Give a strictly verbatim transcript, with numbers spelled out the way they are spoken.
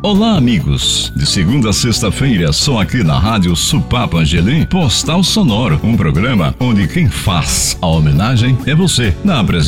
Olá, amigos. De segunda a sexta-feira, só aqui na Rádio Supapa Angelim, Postal Sonoro, um programa onde quem faz a homenagem é você. Na apresentação